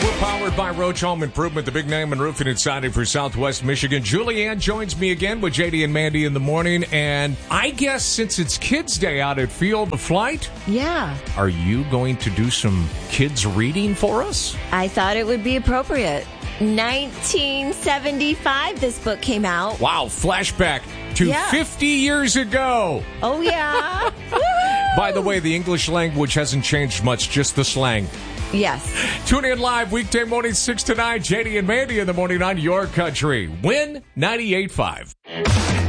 We're powered by Roach Home Improvement, the big name in roofing and siding for Southwest Michigan. Julianne joins me again with JD and Mandy in the morning. And I guess since it's Kids Day out at Field of Flight, Yeah. are you going to do some kids reading for us? I thought it would be appropriate. 1975, this book came out. Wow, flashback to 50 years ago. Oh, yeah. By the way, the English language hasn't changed much, just the slang. Yes. Tune in live weekday morning 6 to 9. JD and Mandy in the morning on Your Country. Win 98.5.